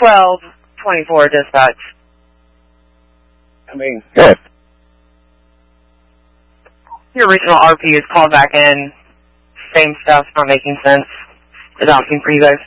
1224 dispatch. I mean, good. Your regional RP is called back in. Same stuff, not making sense. Adopting for you guys.